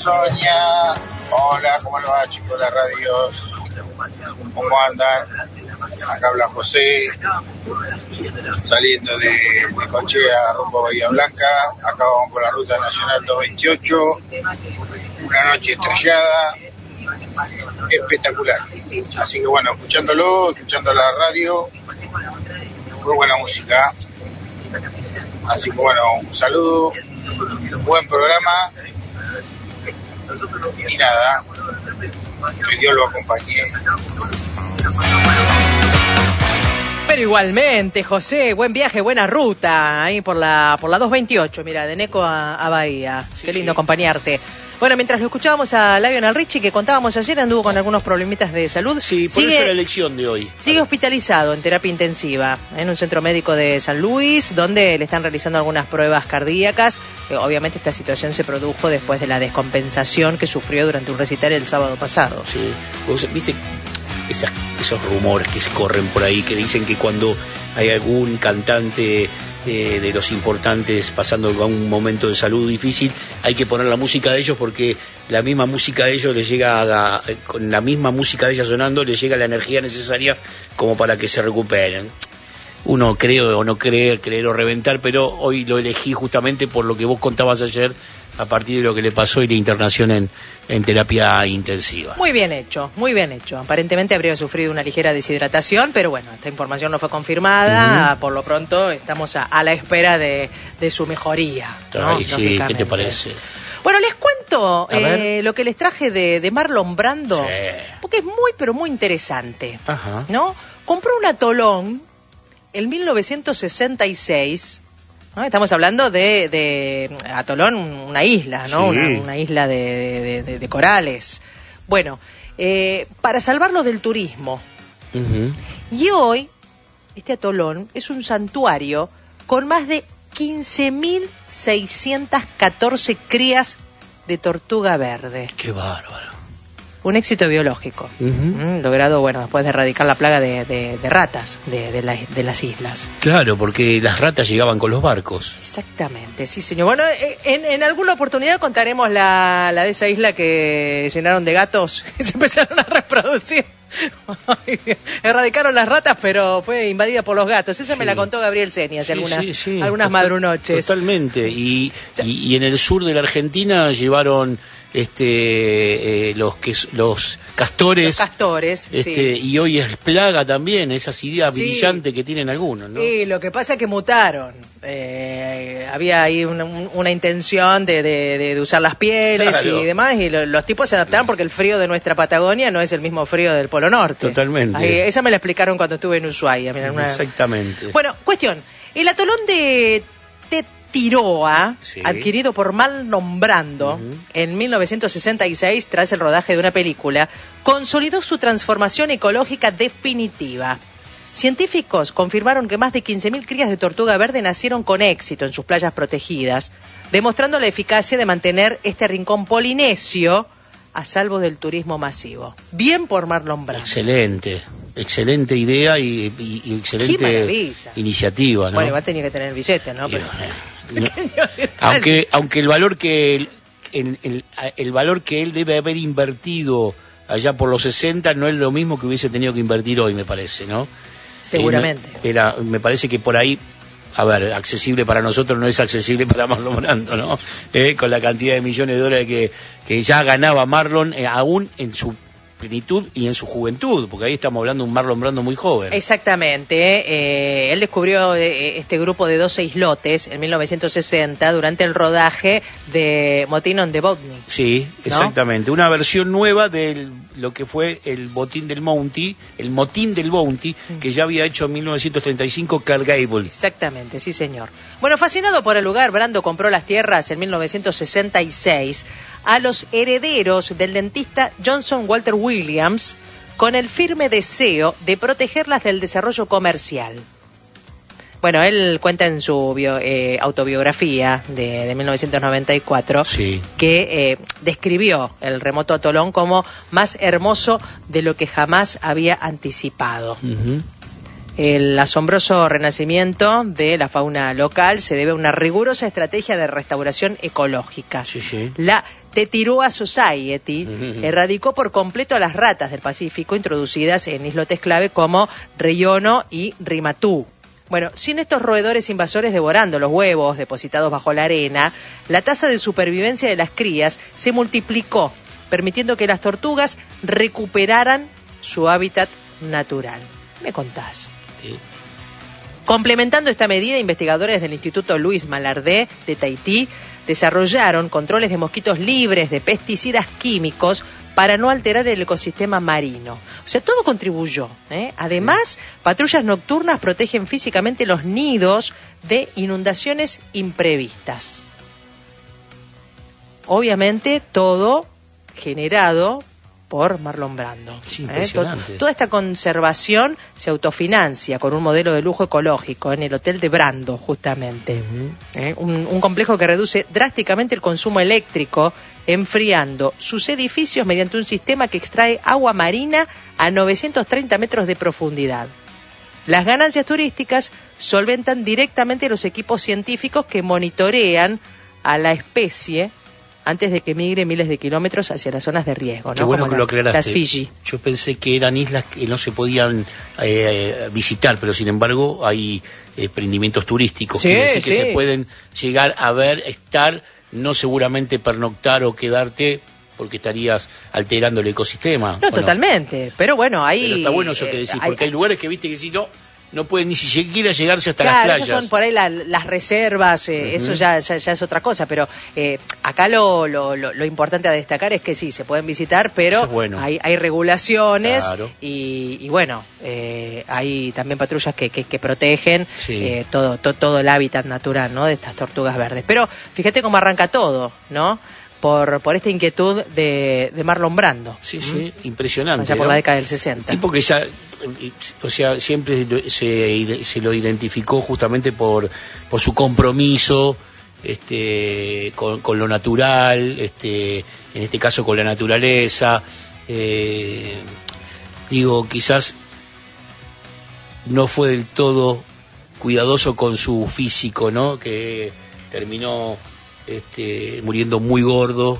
Sonia. Hola, ¿cómo le va, chicos de la radios? ¿Cómo andan? Acá habla José, saliendo de Cochea rumbo a Bahía Blanca. Acá vamos por la ruta nacional 228. Una noche estrellada, espectacular. Así que bueno, escuchando la radio, muy buena música. Así que bueno, un saludo, buen programa y nada, que Dios lo acompañe. Pero igualmente, José, buen viaje, buena ruta ahí por la 228, mira, de Neco a Bahía. Sí, qué lindo acompañarte. Bueno, mientras lo escuchábamos a Lionel Richie, que contábamos ayer, anduvo con algunos problemitas de salud. Sí, por eso la elección de hoy. Sigue hospitalizado en terapia intensiva en un centro médico de San Luis, donde le están realizando algunas pruebas cardíacas. Obviamente esta situación se produjo después de la descompensación que sufrió durante un recital el sábado pasado. Sí, vos viste esos rumores que se corren por ahí, que dicen que cuando hay algún cantante de los importantes pasando un momento de salud difícil, hay que poner la música de ellos porque la misma música de ellos les llega con la misma música de ellos sonando, les llega la energía necesaria como para que se recuperen. Uno cree o no cree, creer o reventar, pero hoy lo elegí justamente por lo que vos contabas ayer, a partir de lo que le pasó y la internación en terapia intensiva. Muy bien hecho, muy bien hecho. Aparentemente habría sufrido una ligera deshidratación, pero bueno, esta información no fue confirmada. Por lo pronto estamos a la espera de su mejoría, ¿no? Ay, sí, ¿qué te parece? Bueno, les cuento lo que les traje de Marlon Brando, sí, porque es muy, pero muy interesante. Ajá. ¿No? Compró un atolón en 1966... ¿no? Estamos hablando de Atolón, una isla, ¿no? Sí. Una isla de corales. Bueno, para salvarlo del turismo. Uh-huh. Y hoy, este atolón es un santuario con más de 15.614 crías de tortuga verde. ¡Qué bárbaro! Un éxito biológico, logrado, bueno, después de erradicar la plaga de ratas de las islas. Claro, porque las ratas llegaban con los barcos. Exactamente, sí, señor. Bueno, en alguna oportunidad contaremos la de esa isla que llenaron de gatos que se empezaron a reproducir. Erradicaron las ratas, pero fue invadida por los gatos. Esa me la contó Gabriel Seni hace algunas madrunoches. Totalmente. Y en el sur de la Argentina llevaron los castores. Los castores, sí. Y hoy es plaga también, esas ideas brillantes que tienen algunos, ¿no? Sí, lo que pasa es que mutaron. Había ahí una intención de usar las pieles, claro, y demás, y los tipos se adaptaron porque el frío de nuestra Patagonia no es el mismo frío del Polo Norte. Totalmente. Ahí, esa me la explicaron cuando estuve en Ushuaia. Exactamente. Bueno, cuestión. El atolón de Tetiroa, adquirido por Marlon Brando en 1966 tras el rodaje de una película, consolidó su transformación ecológica definitiva. Científicos confirmaron que más de 15.000 crías de tortuga verde nacieron con éxito en sus playas protegidas, demostrando la eficacia de mantener este rincón polinesio a salvo del turismo masivo. Bien por Marlon Brando. Excelente idea y excelente iniciativa, ¿no? Bueno, igual tenía que tener billete, ¿no? Pero... aunque el valor que el valor que él debe haber invertido allá por los 60 no es lo mismo que hubiese tenido que invertir hoy, me parece, ¿no? Seguramente. Me parece que por ahí, a ver, accesible para nosotros no es accesible para Marlon Brando, ¿no? Con la cantidad de millones de dólares que ya ganaba Marlon, aún en su plenitud y en su juventud, porque ahí estamos hablando de un Marlon Brando muy joven. Exactamente. Él descubrió este grupo de 12 islotes en 1960 durante el rodaje de Motín on the Bounty. Sí, exactamente. ¿No? Una versión nueva de lo que fue el Motín del Bounty, que ya había hecho en 1935 Clark Gable. Exactamente, sí, señor. Bueno, fascinado por el lugar, Brando compró las tierras en 1966 a los herederos del dentista Johnson Walter Williams con el firme deseo de protegerlas del desarrollo comercial. Bueno, él cuenta en su autobiografía de 1994 que describió el remoto atolón como más hermoso de lo que jamás había anticipado. El asombroso renacimiento de la fauna local se debe a una rigurosa estrategia de restauración ecológica. La Tetirua Society erradicó por completo a las ratas del Pacífico introducidas en islotes clave como Riono y Rimatú. Bueno, sin estos roedores invasores devorando los huevos depositados bajo la arena, la tasa de supervivencia de las crías se multiplicó, permitiendo que las tortugas recuperaran su hábitat natural. ¿Me contás? Sí. Complementando esta medida, investigadores del Instituto Luis Malardé de Tahití desarrollaron controles de mosquitos libres de pesticidas químicos para no alterar el ecosistema marino. O sea, todo contribuyó, ¿eh? Además, patrullas nocturnas protegen físicamente los nidos de inundaciones imprevistas. Obviamente, todo generado por Marlon Brando. Sí, impresionante. Toda esta conservación se autofinancia con un modelo de lujo ecológico en el Hotel de Brando, justamente. Un complejo que reduce drásticamente el consumo eléctrico, enfriando sus edificios mediante un sistema que extrae agua marina a 930 metros de profundidad. Las ganancias turísticas solventan directamente los equipos científicos que monitorean a la especie antes de que migre miles de kilómetros hacia las zonas de riesgo, ¿no? Qué bueno como que lo aclaraste. Las Fiji. Yo pensé que eran islas que no se podían visitar, pero sin embargo hay emprendimientos turísticos. Sí, Quiere decir sí. que se pueden llegar a ver, estar, no seguramente pernoctar o quedarte, porque estarías alterando el ecosistema. No, totalmente. Pero bueno, ahí... Pero está bueno eso que decís, porque hay lugares que viste que si no pueden ni siquiera llegarse hasta las Claro, playas. esas son por ahí las reservas, eso ya es otra cosa, pero acá lo importante a destacar es que sí, se pueden visitar, pero Eso es bueno. hay regulaciones. Claro. y bueno, hay también patrullas que protegen Sí. todo el hábitat natural, ¿no?, de estas tortugas verdes. Pero fíjate cómo arranca todo, ¿no?, por esta inquietud de Marlon Brando. Sí, impresionante. Allá por ¿no? la década del 60. Tipo que ya, o sea, siempre se lo identificó justamente por su compromiso con lo natural, en este caso con la naturaleza. Digo, quizás no fue del todo cuidadoso con su físico, ¿no? Que terminó muriendo muy gordo,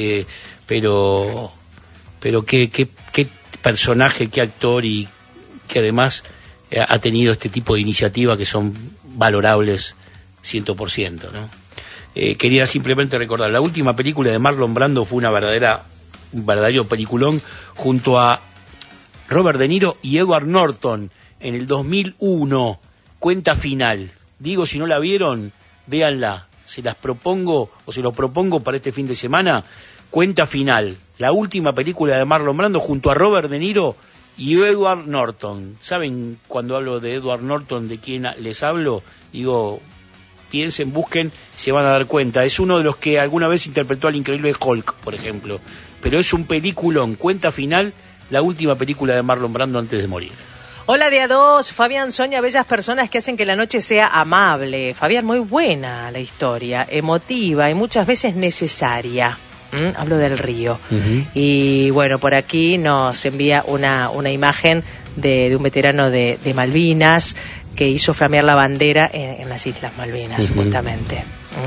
pero qué personaje, qué actor, y que además ha tenido este tipo de iniciativas que son valorables 100%, ¿no? Quería simplemente recordar, la última película de Marlon Brando fue un verdadero peliculón junto a Robert De Niro y Edward Norton en el 2001, Cuenta Final. Digo, si no la vieron, véanla. Se las propongo, o se lo propongo para este fin de semana. Cuenta Final, la última película de Marlon Brando junto a Robert De Niro y Edward Norton. ¿Saben cuando hablo de Edward Norton de quién les hablo? Digo, piensen, busquen, se van a dar cuenta. Es uno de los que alguna vez interpretó al increíble Hulk, por ejemplo. Pero es un peliculón. Cuenta Final, la última película de Marlon Brando antes de morir. Hola de A2, Fabián Soña, bellas personas que hacen que la noche sea amable. Fabián, muy buena la historia, emotiva y muchas veces necesaria. Hablo del río. Y bueno, por aquí nos envía una imagen de un veterano de Malvinas que hizo flamear la bandera en las Islas Malvinas, justamente.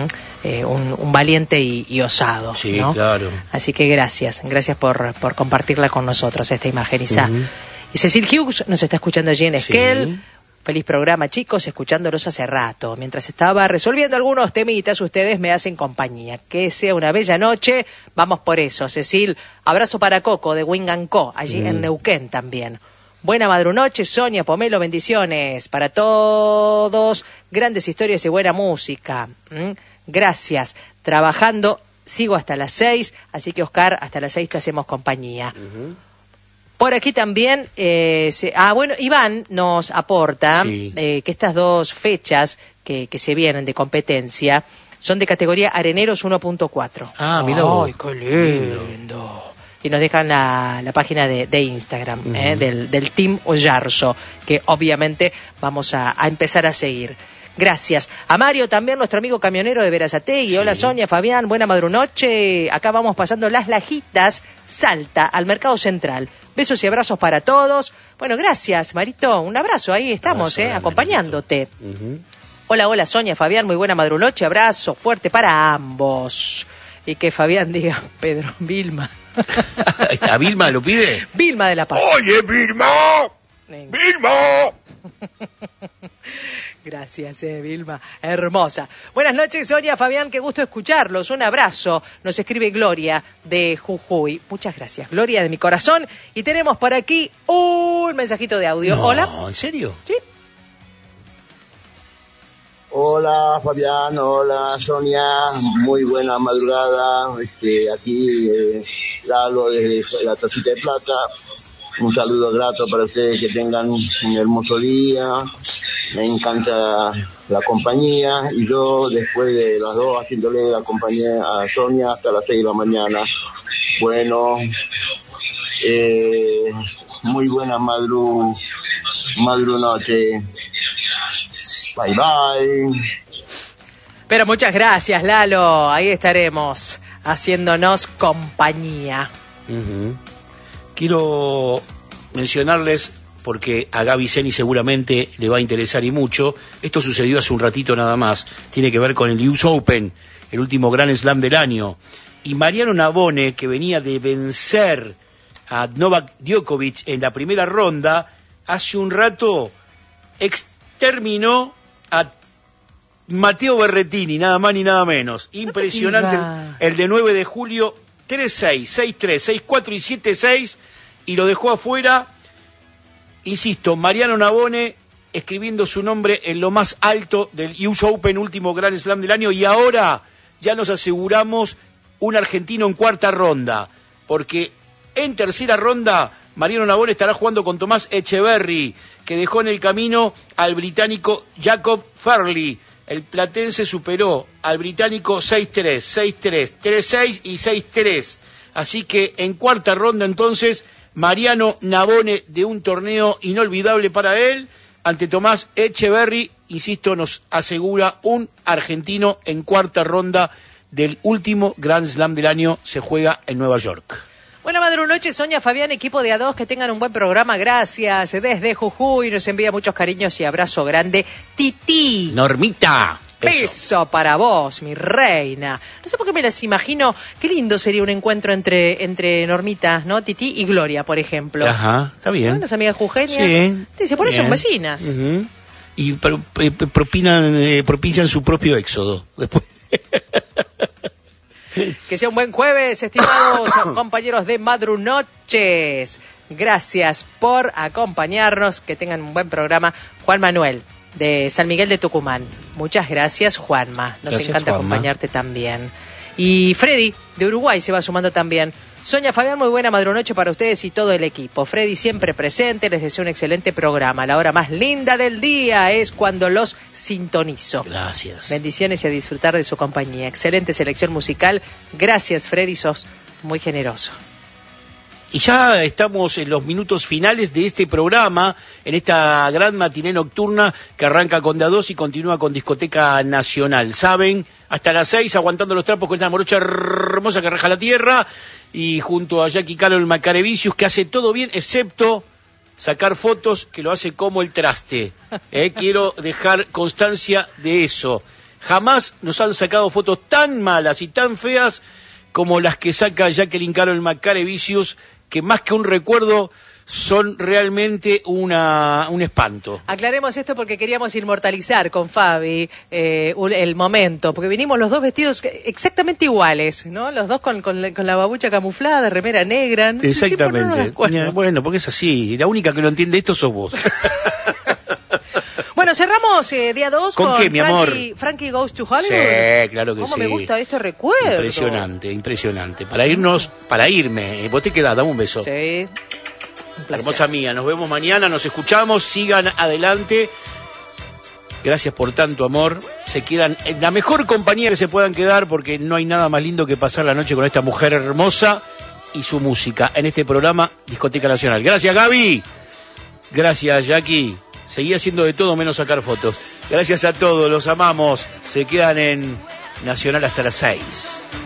Un valiente y osado. Sí, ¿no? claro. Así que gracias por compartirla con nosotros, esta imagen, Isa. Y Cecil Hughes nos está escuchando allí en Esquel. Sí. Feliz programa, chicos, escuchándolos hace rato. Mientras estaba resolviendo algunos temitas, ustedes me hacen compañía. Que sea una bella noche, vamos por eso. Cecil, abrazo para Coco de Wing & Co, allí en Neuquén también. Buena madrunoche, Sonia, Pomelo, bendiciones para todos. Grandes historias y buena música. Gracias. Trabajando, sigo hasta las 6, así que Oscar, hasta las 6 te hacemos compañía. Por aquí también, Iván nos aporta que estas dos fechas que se vienen de competencia son de categoría Areneros 1.4. Ah, mira. ¡Ay, qué lindo! Y nos dejan la página de Instagram del Team Ollarzo, que obviamente vamos a empezar a seguir. Gracias. A Mario también, nuestro amigo camionero de Verazategui. Sí. Hola Sonia, Fabián, buena madrunoche. Acá vamos pasando Las Lajitas, Salta, al Mercado Central. Besos y abrazos para todos. Bueno, gracias, Marito. Un abrazo, ahí estamos, acompañándote. Hola, Sonia, Fabián, muy buena madrunoche. Abrazo fuerte para ambos. y que Fabián diga Pedro, Vilma. ¿A Vilma lo pide? Vilma de La Paz. ¡Oye, Vilma! ¡Vilma! Gracias, Vilma. Hermosa. Buenas noches, Sonia, Fabián, qué gusto escucharlos. Un abrazo. Nos escribe Gloria de Jujuy. Muchas gracias, Gloria de mi corazón. Y tenemos por aquí un mensajito de audio. No, Hola. ¿En serio? Sí. Hola Fabián, hola Sonia, muy buena madrugada, aquí Lalo desde la Tacita de Plata, un saludo grato para ustedes, que tengan un hermoso día, me encanta la compañía y yo después de las 2 haciéndole la compañía a Sonia hasta las 6 de la mañana. Bueno, muy buena madrunoche. Bye, bye. Pero muchas gracias, Lalo. Ahí estaremos haciéndonos compañía. Uh-huh. Quiero mencionarles, porque a Gaby Zeni seguramente le va a interesar y mucho, esto sucedió hace un ratito nada más, tiene que ver con el US Open, el último Grand Slam del año. Y Mariano Navone, que venía de vencer a Novak Djokovic en la primera ronda, hace un rato exterminó a Matteo Berrettini, nada más ni nada menos. Impresionante el de 9 de julio, 3-6, 6-3, 6-4 y 7-6, y lo dejó afuera. Insisto, Mariano Navone escribiendo su nombre en lo más alto del US Open, último Grand Slam del año, y ahora ya nos aseguramos un argentino en cuarta ronda, porque en tercera ronda Mariano Navone estará jugando con Tomás Echeverry, que dejó en el camino al británico Jacob Fairley. El platense superó al británico 6-3, 6-3, 3-6 y 6-3. Así que en cuarta ronda entonces, Mariano Navone, de un torneo inolvidable para él, ante Tomás Echeverry, insisto, nos asegura un argentino en cuarta ronda del último Grand Slam del año, se juega en Nueva York. Buena madrunoche, Sonia, Fabián, equipo de A2, que tengan un buen programa, gracias. Desde Jujuy nos envía muchos cariños y abrazo grande. Titi. Normita. Beso para vos, mi reina. No sé por qué me las imagino. Qué lindo sería un encuentro entre Normita, ¿no? Titi y Gloria, por ejemplo. Ajá, está bien. ¿No? Las amigas jujeñas. Sí. Dice, por eso son vecinas. Uh-huh. Y propician su propio éxodo después. Que sea un buen jueves, estimados compañeros de Madrunoches. Gracias por acompañarnos. Que tengan un buen programa. Juan Manuel, de San Miguel de Tucumán. Muchas gracias, Juanma. Nos encanta acompañarte también. Y Freddy, de Uruguay, se va sumando también. Sonia, Fabián, muy buena madrunoche para ustedes y todo el equipo. Freddy siempre presente, les deseo un excelente programa. La hora más linda del día es cuando los sintonizo. Gracias. Bendiciones y a disfrutar de su compañía. Excelente selección musical. Gracias, Freddy, sos muy generoso. Y ya estamos en los minutos finales de este programa, en esta gran matiné nocturna que arranca con DA2 y continúa con Discoteca Nacional. Saben, hasta las 6, aguantando los trapos con esta morocha hermosa que raja la tierra, y junto a Jackie Carol Macarevicius, que hace todo bien, excepto sacar fotos, que lo hace como el traste. Quiero dejar constancia de eso. Jamás nos han sacado fotos tan malas y tan feas como las que saca Jacqueline Carol Macarevicius, que más que un recuerdo son realmente un espanto. Aclaremos esto porque queríamos inmortalizar con Fabi el momento, porque vinimos los dos vestidos exactamente iguales, ¿no? Los dos con la babucha camuflada, remera negra. No exactamente. Bueno, porque es así. La única que lo entiende esto sos vos. Bueno, cerramos día 2 con qué, mi amor? Frankie Goes to Hollywood. Sí, claro que sí. ¿Cómo me gusta este recuerdo? Impresionante. Para irme. Vos te quedás, dame un beso. Sí. Un placer. Hermosa mía, nos vemos mañana, nos escuchamos, sigan adelante. Gracias por tanto amor. Se quedan en la mejor compañía que se puedan quedar, porque no hay nada más lindo que pasar la noche con esta mujer hermosa y su música en este programa Discoteca Nacional. Gracias, Gaby. Gracias, Jackie. Seguí haciendo de todo menos sacar fotos. Gracias a todos, los amamos. Se quedan en Nacional hasta las 6.